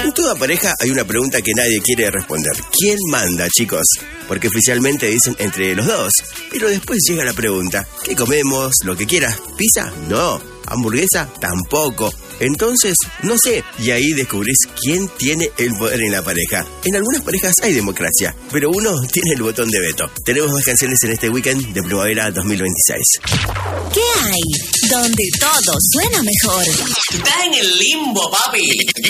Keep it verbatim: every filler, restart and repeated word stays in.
En toda pareja hay una pregunta que nadie quiere responder. ¿Quién manda, chicos? Porque oficialmente dicen entre los dos. Pero después llega la pregunta, ¿qué comemos? ¿Lo que quieras? ¿Pizza? No. ¿Hamburguesa? Tampoco. Entonces, no sé. Y ahí descubrís quién tiene el poder en la pareja. En algunas parejas hay democracia, pero uno tiene el botón de veto. Tenemos más canciones en este weekend de Primavera dos mil veintiséis. ¿Qué hay? Donde todo suena mejor. Estás en el limbo, papi.